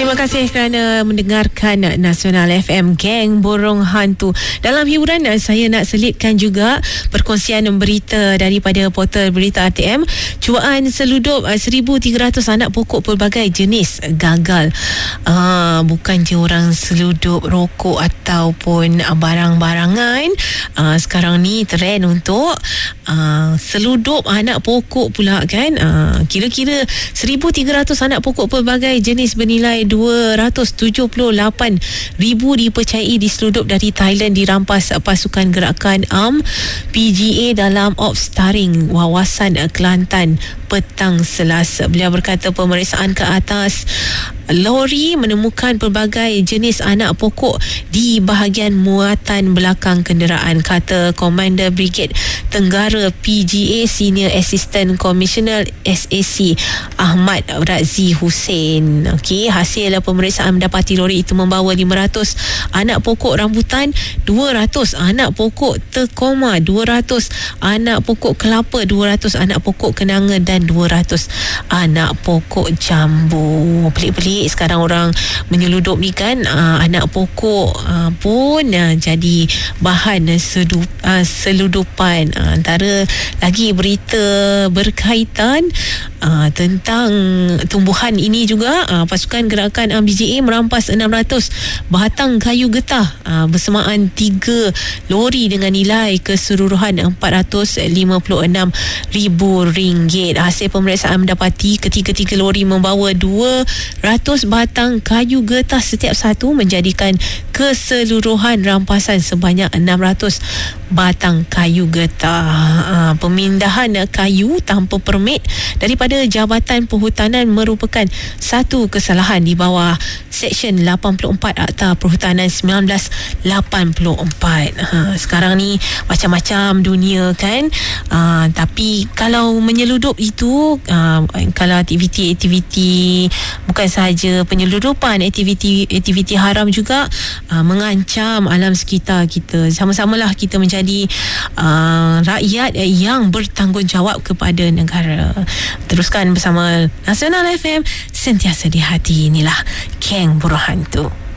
Terima kasih kerana mendengarkan Nasional FM, Geng Borong Hantu. Dalam hiburan, saya nak selitkan juga perkongsian berita daripada portal berita RTM. Cuaan seludup 1,300 anak pokok pelbagai jenis gagal. Bukan je orang seludup rokok ataupun barang-barangan. Sekarang ni trend untuk seludup anak pokok pula kan. Kira-kira 1,300 anak pokok pelbagai jenis bernilai 278,000 dipercayai diseludup dari Thailand dirampas pasukan gerakan PGA dalam Ops Taring, Wawasan Kelantan petang Selasa. Beliau berkata pemeriksaan ke atas lori menemukan pelbagai jenis anak pokok di bahagian muatan belakang kenderaan, kata Komander Brigade Tenggara PGA Senior Assistant Commissioner SAC Ahmad Razi Hussein. Hasil pemeriksaan mendapati lori itu membawa 500 anak pokok rambutan, 200 anak pokok tekoma, 200 anak pokok kelapa, 200 anak pokok kenanga dan 200 anak pokok jambu. Pelik-pelik sekarang orang menyeludup ni kan. Anak pokok pun jadi bahan seludupan. Antara lagi berita berkaitan tentang tumbuhan ini juga, pasukan gerakan PGA merampas 600 batang kayu getah bersamaan 3 lori dengan nilai keseluruhan RM456,000. Hasil pemeriksaan mendapati ketiga-tiga lori membawa 200 batang kayu getah setiap satu, menjadikan keseluruhan rampasan sebanyak 600 batang kayu getah. Pemindahan kayu tanpa permit daripada Jabatan Perhutanan merupakan satu kesalahan di bawah Seksyen 84 Akta Perhutanan 1984. Sekarang ni macam-macam dunia kan. Tapi kalau menyeludup itu, kalau aktiviti bukan sahaja penyeludupan, aktiviti haram juga mengancam alam sekitar kita. Sama-samalah kita menjadi rakyat yang bertanggungjawab kepada negara. Teruskan bersama Nasional FM, sentiasa di hati. Inilah Geng Borong Hantu.